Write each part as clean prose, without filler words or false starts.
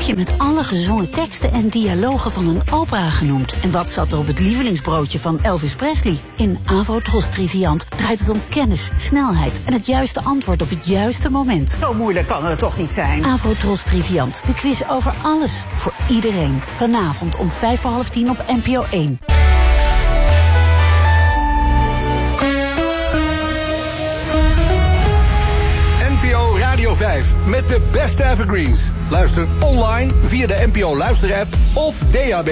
je met alle gezongen teksten en dialogen van een opera genoemd? En wat zat er op het lievelingsbroodje van Elvis Presley? In Avotros Triviant draait het om kennis, snelheid en het juiste antwoord op het juiste moment. Zo moeilijk kan het toch niet zijn? Avotros Triviant, de quiz over alles, voor iedereen. Vanavond om 9:55 op NPO 1. NPO Radio 5 met de beste evergreens. Luister online via de NPO Luisterapp of DAB+.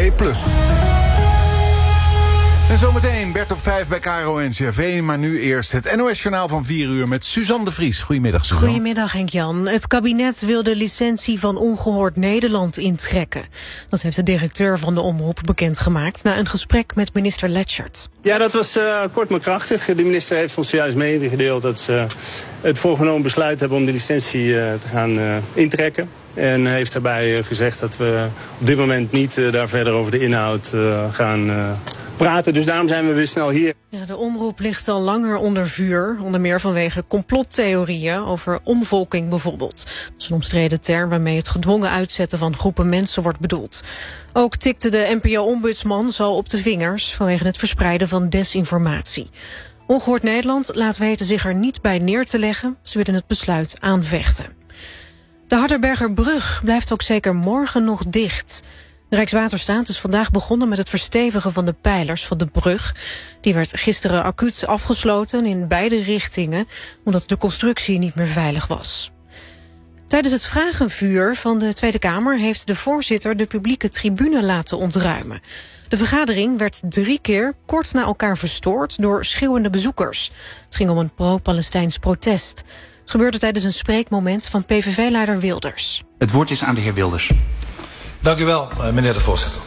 En zometeen Bert op 5 bij KRO NCRV. Maar nu eerst het NOS-journaal van 4 uur met Suzanne de Vries. Goedemiddag, Suzanne. Goedemiddag, Henk-Jan. Het kabinet wil de licentie van Ongehoord Nederland intrekken. Dat heeft de directeur van de omroep bekendgemaakt na een gesprek met minister Letchert. Ja, dat was kort maar krachtig. De minister heeft ons juist medegedeeld dat ze het voorgenomen besluit hebben om de licentie te gaan intrekken. En heeft daarbij gezegd dat we op dit moment niet daar verder over de inhoud gaan praten. Dus daarom zijn we weer snel hier. Ja, de omroep ligt al langer onder vuur. Onder meer vanwege complottheorieën over omvolking bijvoorbeeld. Dat is een omstreden term waarmee het gedwongen uitzetten van groepen mensen wordt bedoeld. Ook tikte de NPO-ombudsman zo op de vingers vanwege het verspreiden van desinformatie. Ongehoord Nederland laat weten zich er niet bij neer te leggen. Ze willen het besluit aanvechten. De Harderbergerbrug blijft ook zeker morgen nog dicht. De Rijkswaterstaat is vandaag begonnen met het verstevigen van de pijlers van de brug. Die werd gisteren acuut afgesloten in beide richtingen, omdat de constructie niet meer veilig was. Tijdens het vragenvuur van de Tweede Kamer heeft de voorzitter de publieke tribune laten ontruimen. De vergadering werd 3 keer kort na elkaar verstoord door schreeuwende bezoekers. Het ging om een pro-Palestijns protest. Het gebeurde tijdens een spreekmoment van PVV-leider Wilders. Het woord is aan de heer Wilders. Dank u wel, meneer de voorzitter.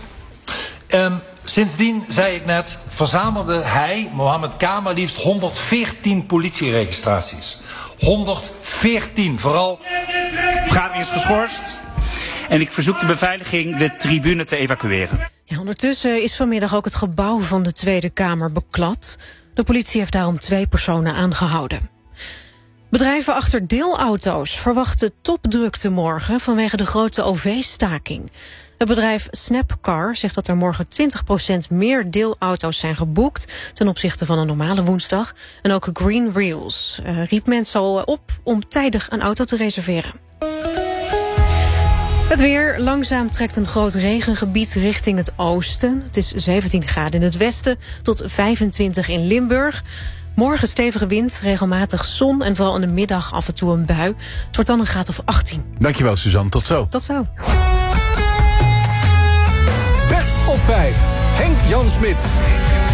Sindsdien, zei ik net, verzamelde hij, Mohammed K., maar liefst 114 politieregistraties. 114, vooral. De vergadering is geschorst en ik verzoek de beveiliging de tribune te evacueren. Ja, ondertussen is vanmiddag ook het gebouw van de Tweede Kamer beklad. De politie heeft daarom 2 personen aangehouden. Bedrijven achter deelauto's verwachten topdrukte morgen vanwege de grote OV-staking. Het bedrijf Snapcar zegt dat er morgen 20% meer deelauto's zijn geboekt ten opzichte van een normale woensdag. En ook Green Wheels riep mensen al op om tijdig een auto te reserveren. Het weer. Langzaam trekt een groot regengebied richting het oosten. Het is 17 graden in het westen tot 25 in Limburg. Morgen stevige wind, regelmatig zon en vooral in de middag af en toe een bui. Het wordt dan een graad of 18. Dankjewel, Suzanne. Tot zo. Tot zo. Bert op 5. Henk-Jan Smit.